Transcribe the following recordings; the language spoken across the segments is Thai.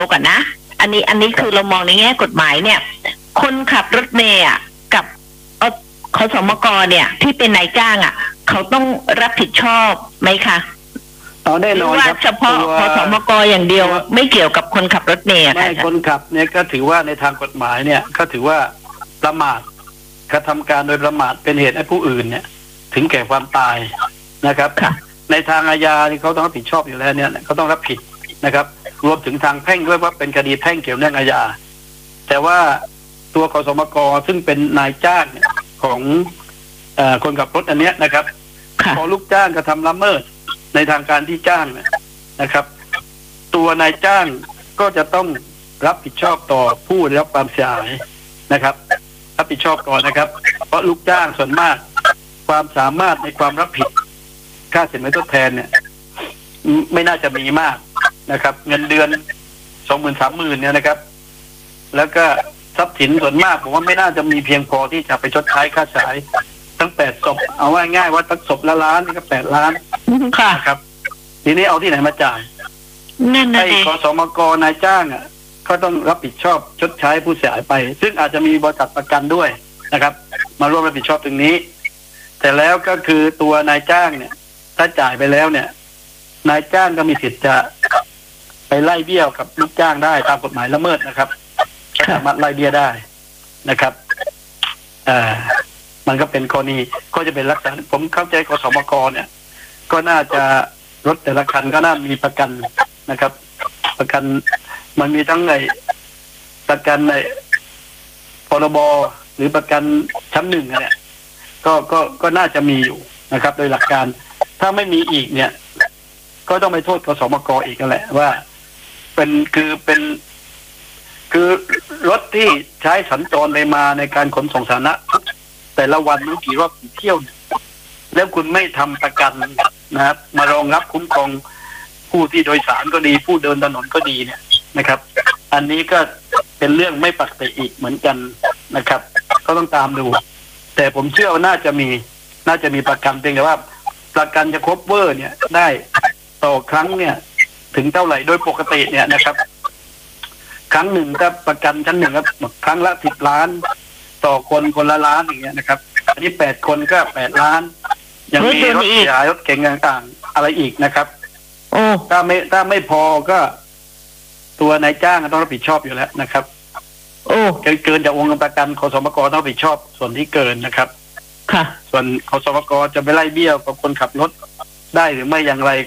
ก่อนนะอันนี้คือเรามองในแง่กฎหมายเนี่ยคนขับรถเมล์กับขสมกเนี่ยที่เป็นนายจ้างเขาต้องรับผิดชอบไหมคะแน่นอนครับเฉพาะขสมกอย่างเดียวไม่เกี่ยวกับคนขับรถเมล์ไม่คนขับเนี่ยก็ถือว่าในทางกฎหมายเนี่ยก็ถือว่าประมาทกระทำการโดยประมาทเป็นเหตุให้ผู้อื่นเนี่ยถึงแก่ความตายนะครับในทางอาญาเขาต้องรับผิดชอบอยู่แล้วเนี่ยเขาต้องรับผิดนะครับรวมถึงทางแพ่งด้วยว่าเป็นคดีแพ่งเกี่ยวเนื่องอาญาแต่ว่าตัวขสมกซึ่งเป็นนายจ้างของคนขับรถอันเนี้ยนะครับพอลูกจ้างกระทำละเมิดในทางการที่จ้างนะครับตัวนายจ้างก็จะต้องรับผิดชอบต่อผู้ได้รับความเสียหายนะครับรับผิดชอบก่อนนะครับเพราะลูกจ้างส่วนมากความสามารถในความรับผิดค่าสินไหมทดแทนเนี่ยไม่น่าจะมีมากนะครับเงินเดือน20,000-30,000เนี่ยนะครับแล้วก็ทรัพย์สินส่วนมากผมว่าไม่น่าจะมีเพียงพอที่จะไปชดใช้ค่าใช้ทั้ง8 ศพเอาว่าง่ายว่าตั้งศพละล้านนี่ก็8 ล้านครับทีนี้เอาที่ไหนมาจ่ายไอ้ขสมกนายจ้างก็ต้องรับผิดชอบชดใช้ผู้เสียหายไปซึ่งอาจจะมีบริษัทประกันด้วยนะครับมาร่วมรับผิดชอบตรงนี้แต่แล้วก็คือตัวนายจ้างเนี่ยถ้าจ่ายไปแล้วเนี่ยนายจ้างก็มีสิทธิ์จะไปไล่เบี้ยกับลูกจ้างได้ตามกฎหมายละเมิดนะครับสามารถไล่เบี้ยได้นะครับมันก็เป็นกรณีก็จะเป็นลักษณะผมเข้าใจขสมกเนี่ยก็น่าจะรถแต่ละคันก็น่ามีประกันนะครับ ประกันมันมีทั้งประกันพรบหรือประกันชั้น1เนี่ยก็น่าจะมีอยู่นะครับ โดยหลักการถ้าไม่มีอีกเนี่ยก็ต้องไปโทษขสมกอีกนั่นแหละว่าคือรถที่ใช้สัญจรไปมาในการขนส่งสาธารณะแต่ละวันไม่กี่รอบกี่เที่ยวแล้วคุณไม่ทำประกันนะครับมารองรับคุ้มครองผู้ที่โดยสารก็ดีผู้เดินถนนก็ดีเนี่ยนะครับอันนี้ก็เป็นเรื่องไม่ปกติอีกเหมือนกันนะครับก็ต้องตามดูแต่ผมเชื่อว่าน่าจะมีประกันเพียงแต่ว่าประกันจะครบเวอร์เนี่ยได้ต่อครั้งเนี่ยถึงเท่าไหร่โดยปกติเนี่ยนะครับครั้งหนึ่งถ้าประกันชั้น1ครับครั้งละ10 ล้านต่อคนละล้านอย่างเงี้ยนะครับอันนี้8 คนก็8 ล้านยังมีรถเสียหายรถเก๋งต่างๆอะไรอีกนะครับถ้าไม่พอก็ตัวนายจ้างต้องรับผิดชอบอยู่แล้วนะครับเกินจากวงเงินประกันขสมกต้องรับผิดชอบส่วนที่เกินนะครับค่ะส่วนขสมกจะไปไล่เบี้ยกับคนขับรถได้หรือไม่อย่างไร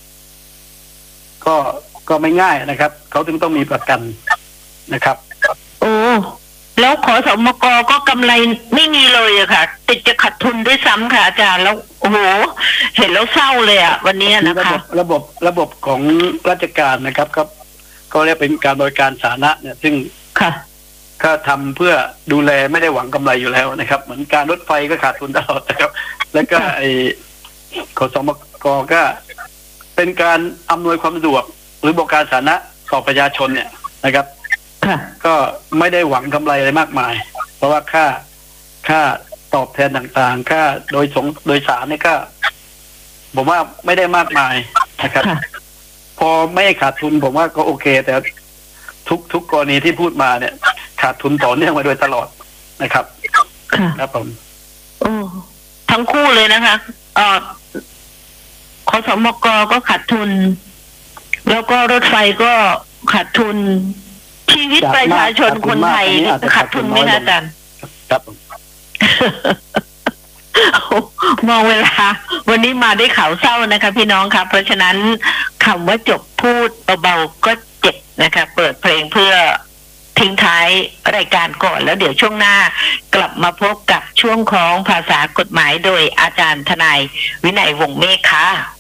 ก็ไม่ง่ายนะครับเขาถึงต้องมีประกันนะครับแล้วขสมกก็กำไรไม่มีเลยอะค่ะติดจะขาดทุนด้วยซ้ำค่ะอาจารย์แล้วโอ้โหเห็นแล้วเศร้าเลยอะวันนี้นะคะระบบของราชการนะครับก็เรียกเป็นการบริการสาธารณะเนี่ยซึ่งก็ทำเพื่อดูแลไม่ได้หวังกำไรอยู่แล้วนะครับเหมือนการรถไฟก็ขาดทุนตลอดนะครับแล้วก็ขสมกก็เป็นการอำนวยความสะดวกหรือบริการสาธารณะต่อประชาชนเนี่ยนะครับก็ไม่ได้หวังกำไรอะไรมากมายเพราะว่าค่าตอบแทนต่างๆค่าโดยสารเนี่ยก็ผมว่าไม่ได้มากมายนะครับพอไม่ขาดทุนผมว่าก็โอเคแต่ทุกกรณีที่พูดมาเนี่ยขาดทุนต่อเนื่องมาโดยตลอดนะครับครับผมทั้งคู่เลยนะคะขสมกก็ขาดทุนแล้วก็รถไฟก็ขาดทุนชีวิตประชาชนคนไทยขาดทุนไหมนะอาจารย์ครับมองเวลาวันนี้มาได้ข่าวเศร้านะคะพี่น้องครับเพราะฉะนั้นคำว่าจบพูดเบาๆก็เจ็บนะคะเปิดเพลงเพื่อทิ้งท้ายรายการก่อนแล้วเดี๋ยวช่วงหน้ากลับมาพบกับช่วงของภาษากฎหมายโดยอาจารย์ทนายวินัยวงศ์เมฆค่ะ